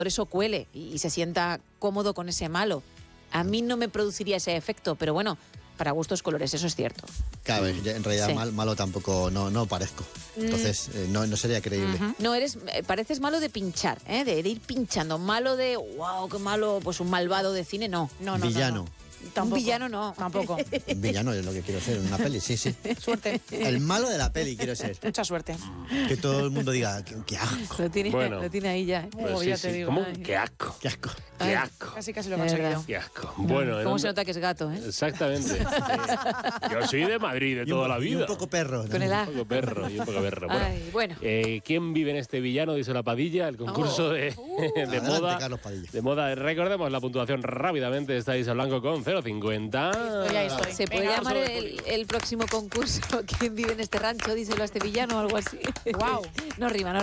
eso cuele y se sienta cómodo con ese malo. A mí no me produciría ese efecto, pero bueno, para gustos colores, eso es cierto. Claro, en realidad Sí. malo tampoco no parezco. Entonces no sería creíble. No, pareces malo de pinchar, de ir pinchando. Malo de, wow, qué malo, pues un malvado de cine, no. Villano. Un villano no. Tampoco. Un villano es lo que quiero ser en una peli, sí. Suerte. El malo de la peli quiero ser. Mucha suerte. Que todo el mundo diga, qué asco, Lo tiene, Bueno. lo tiene ahí ya. Pues ya sí, te sí. digo. ¿Cómo? Ay. ¡Qué asco! qué asco. ¡Qué Ay. asco! Casi lo he De conseguido. verdad. ¡Qué asco! Bueno, ¿Cómo se nota que es gato, Exactamente. Yo soy de Madrid de Y un- toda la y vida. un poco perro. Con el A. Un poco perro y un poco perro. Bueno, Ay, bueno. ¿quién vive en este villano? Dice la Padilla, el concurso de Adelante, moda. Carlos Padilla. De moda. Recordemos la puntuación rápidamente. Estáis a blanco con 0,50. Ahí estoy. ¿Se puede Venga, llamar vamos a ver. el próximo concurso ¿Quién vive en este rancho? Díselo a este villano o algo así. Guau. No rima.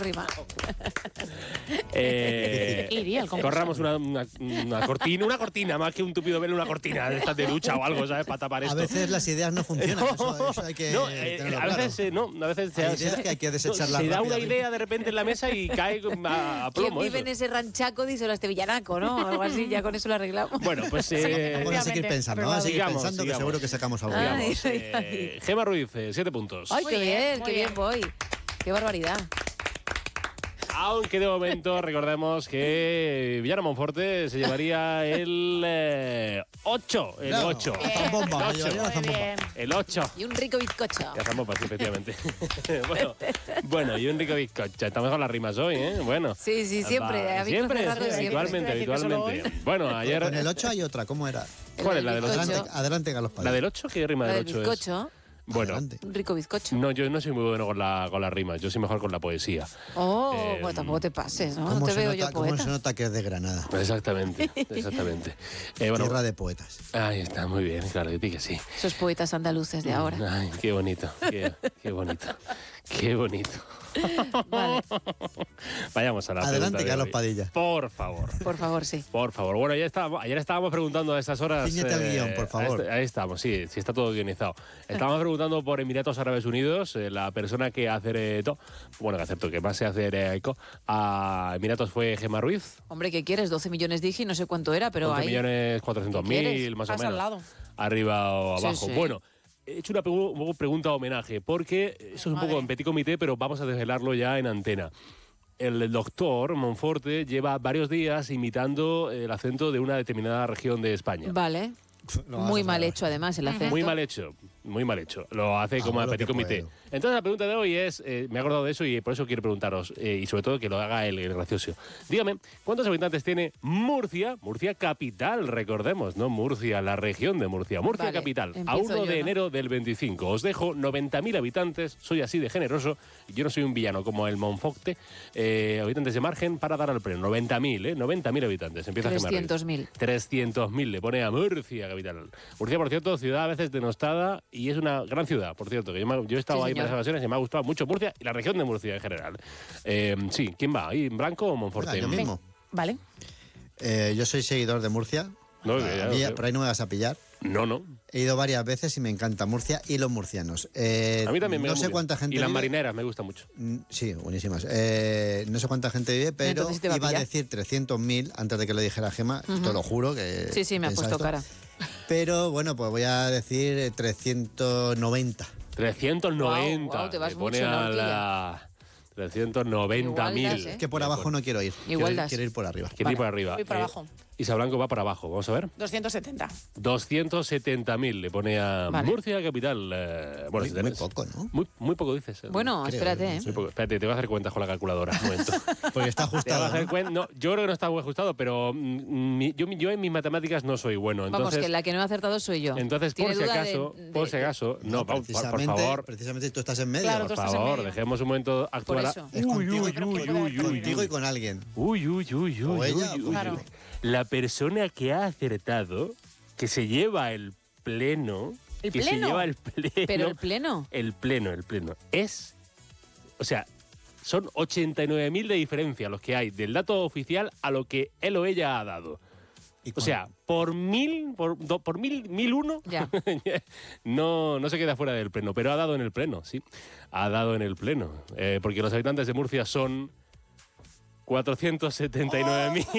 Iría el concurso. Corramos una cortina, más que un tupido velo, una cortina de estas de ducha o algo, ¿sabes? Para tapar esto. A veces las ideas no funcionan, eso hay que No, tenerlo a veces claro. no, a veces Hay ideas que hay que desecharlas se da una rápidamente. idea de repente en la mesa y cae a ¿Quién plomo. vive eso. en ese ranchaco? Díselo a este villanaco, ¿no? Algo así, ya con eso lo arreglamos. Bueno, pues Vamos a seguir Obviamente, pensando, pero vamos a seguir sigamos, pensando que sigamos. seguro que sacamos algo. Ay. digamos, Gema Ruiz, 7 puntos. ¡Ay, Muy qué bien, bien! muy ¡Qué bien bien. voy! ¡Qué barbaridad! Aunque de momento recordemos que Villano Monforte se llevaría el 8. El No, 8. zambomba, me El llevaría la 8. zambomba. El 8. Y un rico bizcocho. Ya estamos así, efectivamente. bueno, y un rico bizcocho. Estamos con las rimas hoy, ¿eh? Bueno. Sí, siempre. Va, Habéis siempre, cerrado sí, siempre. habitualmente, Iba a decir que habitualmente. Bueno, ayer... Con el 8 hay otra, ¿cómo era? ¿Cuál es la del 8? bizcocho. Adelante, Carlos Padilla. ¿La del 8? ¿Qué rima La del del 8 es? bizcocho. Bueno, Adelante. Un rico bizcocho. no, yo no soy muy bueno con las rimas. Yo soy mejor con la poesía. Oh, pues tampoco te pases, ¿no? No ¿Cómo te se veo nota, yo cómo poeta. se nota que es de Granada? Exactamente. Bueno, Tierra de poetas. ahí está, muy bien, claro, que sí. Esos poetas andaluces de ahora. Ay, qué bonito, qué bonito, qué bonito. Vale, Vayamos a la Adelante, pregunta de Carlos hoy. Padilla. Por favor. por favor, sí. Por favor. Bueno, ayer estábamos preguntando a estas horas. Cíñete al guión, por favor. Ahí estamos, sí está todo guionizado. Estábamos preguntando por Emiratos Árabes Unidos, la persona que que más se hace eco a Emiratos fue Gema Ruiz. Hombre, ¿qué quieres? 12 millones dije y no sé cuánto era, pero 11.400.000, ¿Qué más o Vas al menos. lado. Arriba o Sí, abajo. sí. Bueno, he hecho una pregunta homenaje, porque eso es un poco en petit comité, pero vamos a desvelarlo ya en antena. El doctor Monforte lleva varios días imitando el acento de una determinada región de España. Vale. Lo vas Muy a mal saber. hecho, además, el acento. Muy mal hecho, muy mal hecho. Lo hace como a lo petit que comité. puedo. Entonces la pregunta de hoy es, me he acordado de eso y por eso quiero preguntaros, y sobre todo que lo haga el gracioso. Dígame, ¿cuántos habitantes tiene Murcia? Murcia capital, recordemos, no Murcia, la región de Murcia. Murcia Vale, capital, a empiezo 1 yo, de ¿no? enero del 25. Os dejo 90.000 habitantes, soy así de generoso, y yo no soy un villano como el Monforte. Habitantes de margen para dar al pleno, 90.000, 90.000 habitantes. Empieza a quemar. 300.000. 300.000 le pone a Murcia capital. Murcia, por cierto, ciudad a veces denostada y es una gran ciudad, por cierto, que yo he estado Sí, ahí señor. en varias ocasiones y me ha gustado mucho Murcia y la región de Murcia en general. Sí, ¿quién va? ¿Ahí Blanco o Monforte? Venga, yo mismo. Vale. Yo soy seguidor de Murcia. No, A mí, por ahí no me vas a pillar. No. He ido varias veces y me encanta Murcia y los murcianos. A mí también me No gusta sé muy cuánta bien. gente Y las vive. marineras me gustan mucho. Sí, buenísimas. No sé cuánta gente vive, pero Entonces sí te va a iba a pillar. decir 300.000 antes de que lo dijera Gema. Te lo juro que. Sí, me ha pensaba puesto esto. cara. Pero bueno, pues voy a decir 390. 390. Guau, te vas le pone mucho en la a horquilla. la 390.000. Igual das, ¿eh? Que por abajo no quiero ir. Igual Quiero, das. quiero ir por arriba. ¿Quién ir por arriba? Voy por abajo. Isa Blanco va para abajo, vamos a ver. 270. 270.000 le pone a Vale. Murcia capital. Bueno, Muy, si muy tenés- poco, ¿no? Muy poco dices. Bueno, Creo, espérate, ¿eh? Muy poco. Espérate, te voy a hacer cuentas con la calculadora. Un momento. Porque está Te voy a ajustado. hacer ¿no? no, yo creo que no está muy ajustado, pero yo en mis matemáticas no soy bueno. Vamos, Entonces, que la que no he acertado soy yo. entonces ¿Tiene por si duda acaso, no, por precisamente, favor, precisamente tú estás en medio. Claro, por tú estás en favor, medio. dejemos un momento actuar. eso. Es contigo, contigo y uy. con alguien. Uy. O ella, Claro. La persona que ha acertado, que se lleva el pleno, ¿El que se pleno? lleva el pleno, Pero el pleno. el pleno, es, o sea, son 89.000 de diferencia los que hay del dato oficial a lo que él o ella ha dado. Y O con- sea, por 1001, Ya. no se queda fuera del pleno, pero ha dado en el pleno, sí. Ha dado en el pleno. Porque los habitantes de Murcia son 479.000.